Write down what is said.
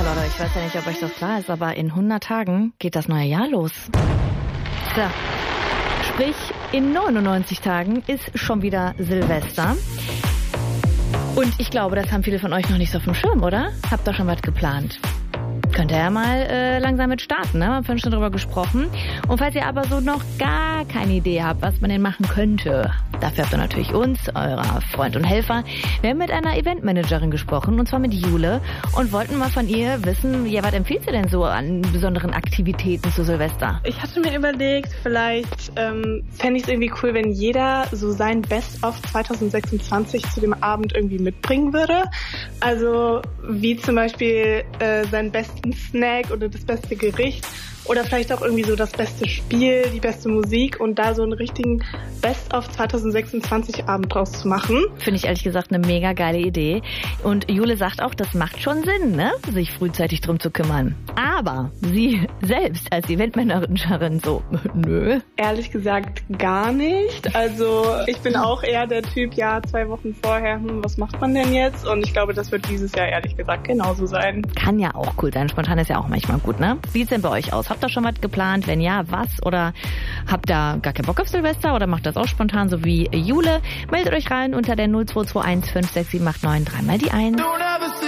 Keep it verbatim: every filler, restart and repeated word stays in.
Leute, ich weiß ja nicht, ob euch das klar ist, aber in hundert Tagen geht das neue Jahr los. So. Sprich, in neunundneunzig Tagen ist schon wieder Silvester. Und ich glaube, das haben viele von euch noch nicht so auf dem Schirm, oder? Habt ihr schon was geplant? Könnt ihr ja mal äh, langsam mit starten, ne? Wir haben vorhin schon drüber gesprochen. Und falls ihr aber so noch gar keine Idee habt, was man denn machen könnte, dafür habt ihr natürlich uns, eurer Freund und Helfer. Wir haben mit einer Eventmanagerin gesprochen, und zwar mit Jule, und wollten mal von ihr wissen, ja, was empfiehlt ihr denn so an besonderen Aktivitäten zu Silvester? Ich hatte mir überlegt, vielleicht ähm, fände ich es irgendwie cool, wenn jeder so sein Best-of zwanzig sechsundzwanzig zu dem Abend irgendwie mitbringen würde. Also wie zum Beispiel äh, seinen besten Snack oder das beste Gericht oder vielleicht auch irgendwie so das beste Spiel, die beste Musik und da so einen richtigen Best-of zwanzig sechsundzwanzig Abend draus zu machen. Finde ich ehrlich gesagt eine mega geile Idee. Und Jule sagt auch, das macht schon Sinn, ne? Sich frühzeitig drum zu kümmern. Aber sie selbst als Eventmanagerin so, nö. Ehrlich gesagt gar nicht. Also ich bin auch eher der Typ, ja, zwei Wochen vorher, hm, was macht man denn jetzt? Und ich glaube, das wird dieses Jahr ehrlich gesagt genauso sein. Kann ja auch cool sein. Spontan ist ja auch manchmal gut, ne? Wie sieht's denn bei euch aus? Habt ihr schon was geplant? Wenn ja, was? Oder habt ihr gar keinen Bock auf Silvester oder macht das auch spontan, so wie Jule? Meldet euch rein unter der null zwei zwei eins fünf sechs sieben acht neun drei mal die eins.